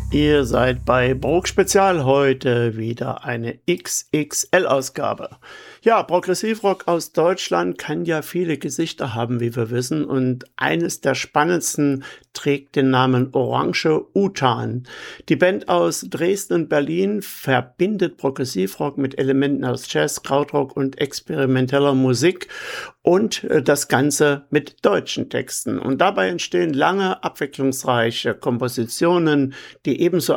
Ihr seid bei Brock Spezial, heute wieder eine XXL-Ausgabe. Ja, Progressivrock aus Deutschland kann ja viele Gesichter haben, wie wir wissen, und eines der spannendsten trägt den Namen Orange Utan. Die Band aus Dresden und Berlin verbindet Progressivrock mit Elementen aus Jazz, Krautrock und experimenteller Musik und das Ganze mit deutschen Texten. Und dabei entstehen lange, abwechslungsreiche Kompositionen, die ebenso